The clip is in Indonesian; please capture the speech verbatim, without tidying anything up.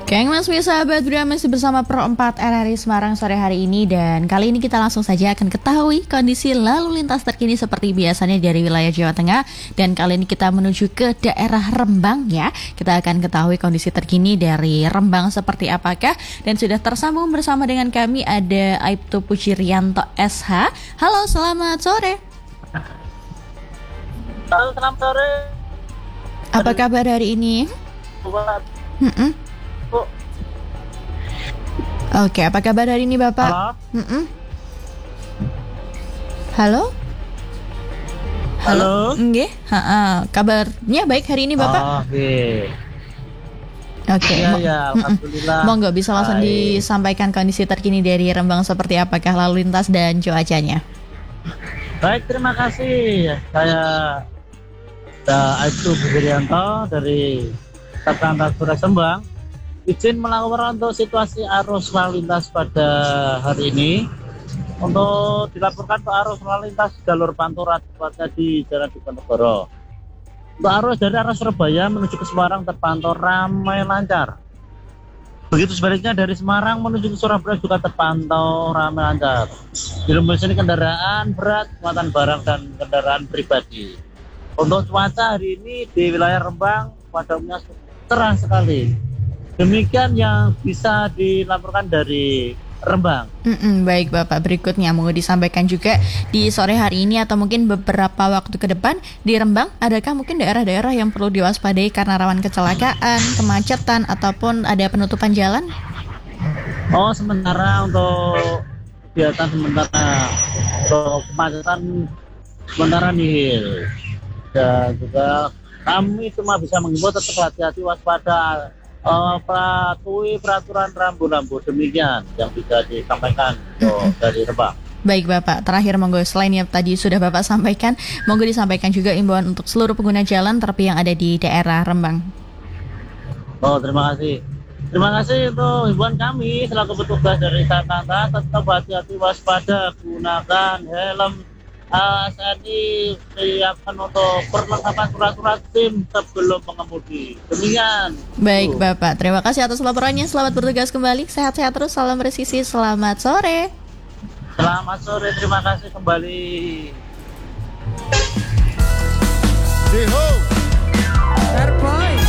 Oke, Mas Wi sahabat Bria masih bersama Pro empat R R I Semarang sore hari ini. Dan kali ini kita langsung saja akan ketahui kondisi lalu lintas terkini seperti biasanya dari wilayah Jawa Tengah. Dan kali ini kita menuju ke daerah Rembang ya. Kita akan ketahui kondisi terkini dari Rembang seperti apakah. Dan sudah tersambung bersama dengan kami ada Aibtu Pucirianto S H. Halo, selamat sore. Halo, selamat sore. Apa kabar hari ini? Mm-mm. Bu. Oke, apa kabar hari ini Bapak? Halo. Mm-mm. Halo? Halo. Nggih, ha-ha. Kabarnya baik hari ini Bapak? Oke. Oke. Ya, mo- ya, Mm-mm. alhamdulillah. Monggo bisa langsung Baik. disampaikan kondisi terkini dari Rembang seperti apakah lalu lintas dan cuacanya? Baik, terima kasih. Saya uh, Aibtu Pucirianto dari Satlantas Polres Rembang. Izin melaporkan untuk situasi arus lalu lintas pada hari ini. Untuk dilaporkan untuk arus lalu lintas jalur Pantura tepatnya di Jalan Diponegoro. Untuk arus dari arah Surabaya menuju ke Semarang terpantau ramai lancar. Begitu sebaliknya dari Semarang menuju ke Surabaya juga terpantau ramai lancar. Di sini kendaraan berat, muatan barang dan kendaraan pribadi. Untuk cuaca hari ini di wilayah Rembang pada umumnya cerah sekali. Demikian yang bisa dilaporkan dari Rembang. Mm-mm, baik Bapak, berikutnya mau disampaikan juga di sore hari ini atau mungkin beberapa waktu ke depan di Rembang, adakah mungkin daerah-daerah yang perlu diwaspadai karena rawan kecelakaan, kemacetan ataupun ada penutupan jalan? Oh, sementara untuk kegiatan sementara untuk kemacetan sementara nihil. Dan juga kami cuma bisa menghimbau tetap hati-hati, waspada, uh, patuhi peraturan rambu-rambu. Demikian yang bisa disampaikan untuk dari Rembang. Baik Bapak, terakhir monggo selain yang tadi sudah Bapak sampaikan, monggo disampaikan juga imbauan untuk seluruh pengguna jalan terlebih yang ada di daerah Rembang. Oh, terima kasih. Terima kasih untuk himbauan kami selaku petugas dari Satlantas, tetap hati-hati, waspada, gunakan helm. Uh, saat ini siapkan untuk perlengkapan surat-surat SIM sebelum mengemudi. Demikian. Baik Bu. Bapak, terima kasih atas laporannya. Selamat bertugas kembali. Sehat-sehat terus. Salam presisi. Selamat sore. Selamat sore. Terima kasih kembali. Behold, that boy.